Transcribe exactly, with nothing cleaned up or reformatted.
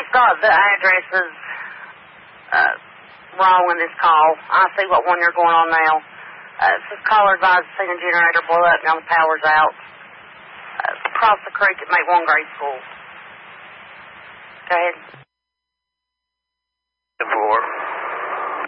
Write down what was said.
got the addresses uh, wrong in this call. I see what one you're going on now. Uh, it says caller advised seeing a generator blow up, now the power's out. Uh, across the creek at Make One Grade School. Go ahead.